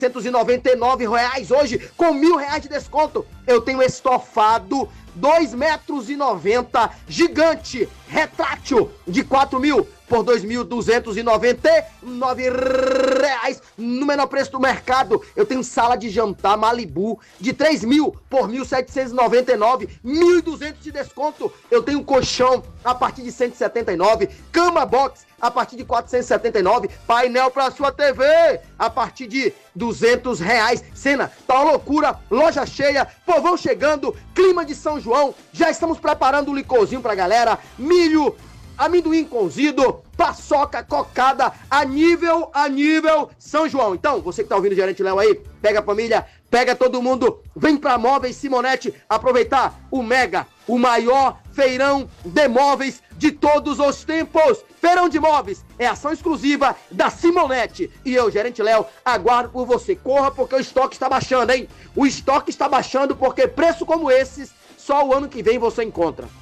R$ hoje, com R$ 1.000 de desconto. Eu tenho estofado 2,90 m, gigante, retrátil, de 4.000 por R$ 2.299 no menor preço do mercado. Eu tenho sala de jantar Malibu de 3.000 por R$ 1.799, 1.200 de desconto. Eu tenho colchão a partir de 179, cama box a partir de 479, painel para sua TV a partir de R$ 200. Cena, tá uma loucura, loja cheia, povão chegando, clima de São João, já estamos preparando o licorzinho pra galera, milho, amendoim cozido, paçoca, cocada, a nível São João. Então, você que tá ouvindo o Gerente Léo aí, pega a família, pega todo mundo, vem pra Móveis Simonetti aproveitar o maior feirão de móveis de todos os tempos. Feirão de móveis é ação exclusiva da Simonetti. E eu, Gerente Léo, aguardo por você. Corra, porque o estoque está baixando, hein? O estoque está baixando porque preço como esses, só o ano que vem você encontra.